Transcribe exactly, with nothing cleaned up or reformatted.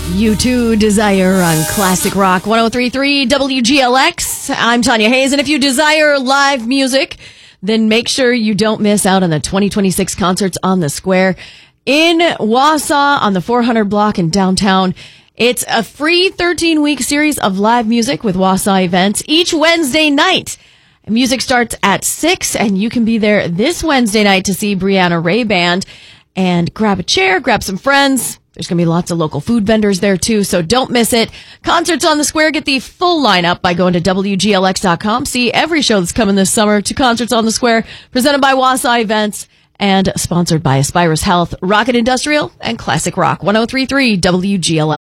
You too desire on Classic Rock one oh three point three W G L X. I'm Tanya Hayes, and if you desire live music, then make sure you don't miss out on the twenty twenty-six Concerts on the Square in Wausau on the four hundred block in downtown. It's a free thirteen-week series of live music with Wausau events each Wednesday night. Music starts at six, and you can be there this Wednesday night to see Brianna Ray Band. And grab a chair, grab some friends. There's going to be lots of local food vendors there, too, so don't miss it. Concerts on the Square. Get the full lineup by going to W G L X dot com. See every show that's coming this summer to Concerts on the Square, presented by Wausau Events and sponsored by Aspirus Health, Rocket Industrial, and Classic Rock one oh three point three W G L X.